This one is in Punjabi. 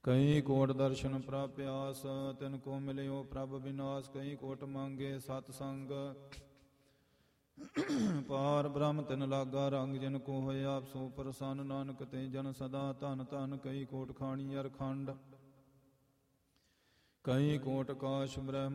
ਕਈ ਕੋਟ ਦਰਸ਼ਨ ਪ੍ਰਾਪਿਆਸ, ਤਿਨ ਕੋ ਮਿਲਿਓ ਪ੍ਰਭ ਵਿਨਾਸ਼। ਕਈ ਕੋਟ ਮੰਗੇ ਸਤ ਸੰਗ, ਪਾਰ ਬ੍ਰਹਮ ਤਿਨ ਲਾਗਾ ਰੰਗ। ਜਿਨ ਕੋ ਹੋਇਆ ਸੋ ਪ੍ਰਸੰਨ, ਨਾਨਕ ਤੇ ਜਨ ਸਦਾ ਧਨ ਧਨ। ਕਈ ਕੋਟ ਖਾਣੀ ਅਰ ਖੰਡ, ਕਈ ਕੋਟ ਕਾਸ਼ ਬ੍ਰਹਮ